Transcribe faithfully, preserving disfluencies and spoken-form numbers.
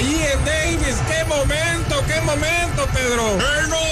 allí en Davis. ¡Qué momento, qué momento, Pedro! ¡Que no